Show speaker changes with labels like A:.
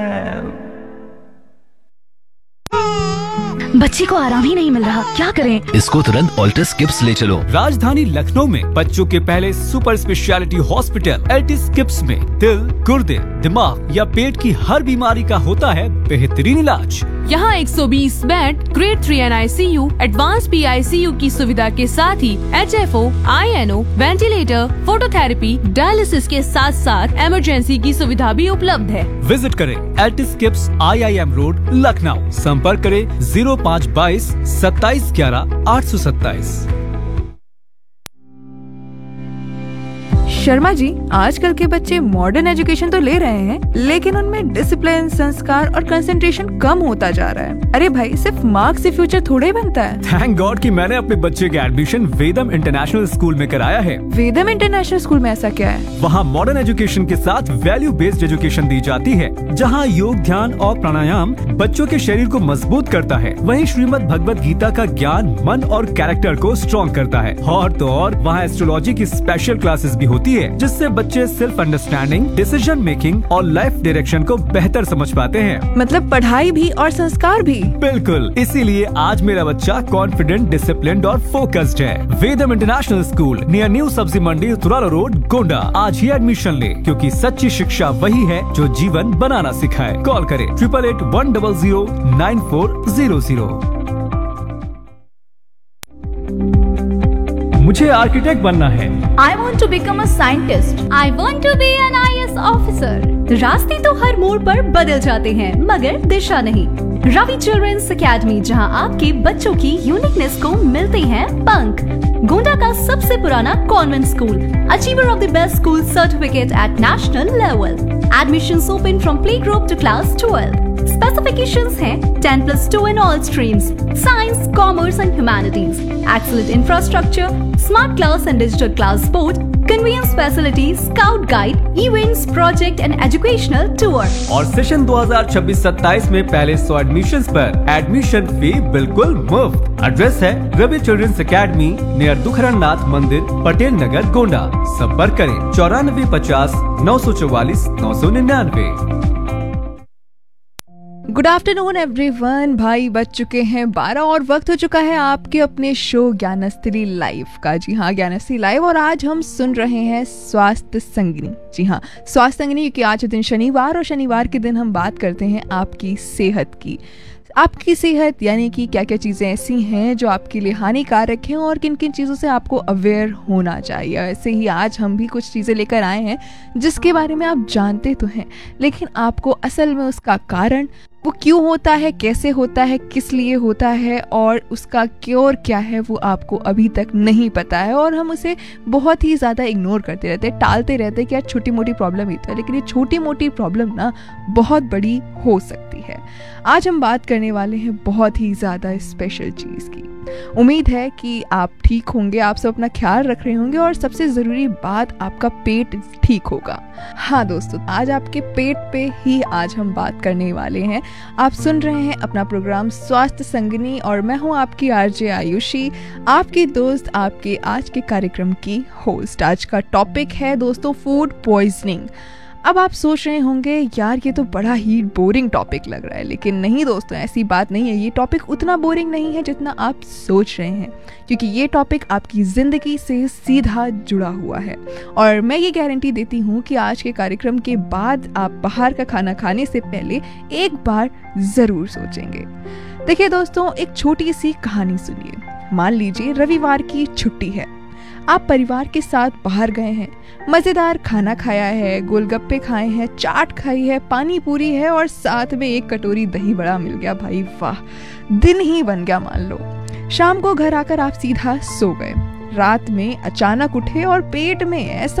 A: बच्ची को आराम ही नहीं मिल रहा, क्या करें?
B: इसको तुरंत ऑल्टिस किप्स ले चलो।
C: राजधानी लखनऊ में बच्चों के पहले super speciality hospital Altis kips में दिल, गुर्दे, दिमाग या पेट की हर बीमारी का होता है बेहतरीन इलाज।
D: यहाँ 120 bed, grade 3 NICU, advance PICU की सुविधा के साथ ही HFO, INO, ventilator, phototherapy, dialysis के साथ साथ इमरजेंसी की सुविधा भी उपलब्ध है।
C: विजिट करें Altis kips, IIM road, Lucknow. संपर्क करें 0522 27 11 827।
E: शर्मा जी, आजकल के बच्चे मॉडर्न एजुकेशन तो ले रहे हैं, लेकिन उनमें डिसिप्लिन, संस्कार और कंसंट्रेशन कम होता जा रहा है। अरे भाई, सिर्फ मार्क्स से फ्यूचर थोड़े ही बनता है।
C: थैंक गॉड कि मैंने अपने बच्चे का एडमिशन वेदम इंटरनेशनल स्कूल में कराया है।
E: वेदम इंटरनेशनल स्कूल में ऐसा क्या है?
C: वहाँ मॉडर्न एजुकेशन के साथ वैल्यू बेस्ड एजुकेशन दी जाती है, जहाँ योग, ध्यान और प्राणायाम बच्चों के शरीर को मजबूत करता है। वहीं श्रीमद् भगवत गीता का ज्ञान मन और कैरेक्टर को स्ट्रॉन्ग करता है। और तो और वहाँ एस्ट्रोलॉजी की स्पेशल क्लासेस भी होती है, जिससे बच्चे सेल्फ अंडरस्टैंडिंग, डिसीजन मेकिंग और लाइफ डायरेक्शन को बेहतर समझ पाते हैं।
E: मतलब पढ़ाई भी और संस्कार भी।
C: बिल्कुल, इसीलिए आज मेरा बच्चा कॉन्फिडेंट, डिसिप्लिन्ड और फोकस्ड है। वेदम इंटरनेशनल स्कूल नियर न्यू सब्जी मंडी, तुराला रोड, गोंडा। आज ही एडमिशन ले, क्योंकि सच्ची शिक्षा वही है जो जीवन बनाना सिखाए। कॉल करें 8881009400। मुझे आर्किटेक्ट बनना है।
A: I want to become a scientist.
F: I want to be an IAS officer.
A: रास्ते तो हर मोड़ पर बदल जाते हैं, मगर दिशा नहीं। रवि चिल्ड्रंस एकेडमी, जहां आपके बच्चों की यूनिकनेस को मिलते हैं पंख। गोंडा का सबसे पुराना convent school, achiever of the best school certificate eight national level. Admissions open from play group to class 12। Specifications हैं 10+2 in all streams, science, commerce and humanities, excellent infrastructure, smart class and digital class board, convenience facilities, scout guide, events, project and educational tour।
C: और session 2026-27 में पहले 100 admissions पर admission fee बिल्कुल मुफ्त। Address है Ravi children's academy near Dukharan नाथ मंदिर, पटेल नगर, गोंडा। संपर्क करें 9450 944 999।
E: Good afternoon everyone. भाई बज चुके हैं 12 और वक्त हो चुका है आपके अपने शो ज्ञानस्त्री लाइव का। जी हाँ, ज्ञानस्त्री लाइव। और आज हम सुन रहे हैं स्वास्थ्य संगिनी। जी हाँ, स्वास्थ्य संगिनी, क्योंकि आज दिन शनिवार और शनिवार के दिन हम बात करते हैं आपकी सेहत की। आपकी सेहत यानी कि क्या क्या चीज़ें ऐसी हैं जो आपके लिए हानिकारक हैं और किन किन चीज़ों से आपको अवेयर होना चाहिए। ऐसे ही आज हम भी कुछ चीज़ें लेकर आए हैं जिसके बारे में आप जानते तो हैं, लेकिन आपको असल में उसका कारण, वो क्यों होता है, कैसे होता है, किस लिए होता है और उसका क्योर क्या है, वो आपको अभी तक नहीं पता है। और हम उसे बहुत ही ज़्यादा इग्नोर करते रहते हैं, टालते रहते हैं कि यार छोटी मोटी प्रॉब्लम ही तो है। लेकिन ये छोटी मोटी प्रॉब्लम ना बहुत बड़ी हो सकती है। आज हम बात करने वाले हैं बहुत ही ज़्यादा स्पेशल चीज़ की। उम्मीद है कि आप ठीक होंगे, आप सब अपना ख्याल रख रहे होंगे और सबसे ज़रूरी बात, आपका पेट ठीक होगा। हाँ दोस्तों, आज आपके पेट पे ही आज हम बात करने वाले हैं। आप सुन रहे हैं अपना प्रोग्राम स्वास्थ्य संगिनी और मैं हूँ आपकी RJ आयुषी, आपकी दोस्त, आपके आज के कार्यक्रम की होस्ट। आज का टॉपिक है दोस्तों फूड पॉइजनिंग। अब आप सोच रहे होंगे यार ये तो बड़ा ही बोरिंग टॉपिक लग रहा है, लेकिन नहीं दोस्तों, ऐसी बात नहीं है। ये टॉपिक उतना बोरिंग नहीं है जितना आप सोच रहे हैं, क्योंकि ये टॉपिक आपकी ज़िंदगी से सीधा जुड़ा हुआ है। और मैं ये गारंटी देती हूँ कि आज के कार्यक्रम के बाद आप बाहर का खाना खाने से पहले एक बार ज़रूर सोचेंगे। देखिए दोस्तों, एक छोटी सी कहानी सुनिए। मान लीजिए रविवार की छुट्टी है, आप परिवार के साथ बाहर गए हैं, मजेदार खाना खाया है, गोलगप्पे खाए हैं, चाट खाई है, पानी पूरी है और साथ में एक कटोरी दही बड़ा मिल गया। भाई वाह, दिन ही बन गया मान लो। शाम को घर आकर आप सीधा सो गए। रात में अचानक उठे और पेट में ऐसा